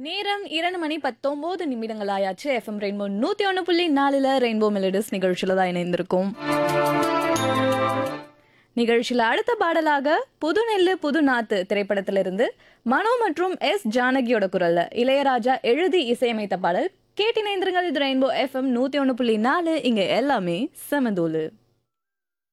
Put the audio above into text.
நேரம் 2:19 ஆயாச்சு. FM rainbow 101.4ல rainbow melodies நிகழ்ச்சியில தான் இணைந்திருக்கும். நிகழ்ச்சியில அடுத்த பாடலாக புது நெல்லு புது நாத்து திரைப்படத்திலிருந்து மனோ மற்றும் எஸ் ஜானகியோட குரல்ல இளையராஜா எழுதி இசையமைத்த பாடல் கேட்டிணைந்திருங்கள். இது ரெயின்போ எஃப்எம் 101.4. இங்க எல்லாமே சமதூளு.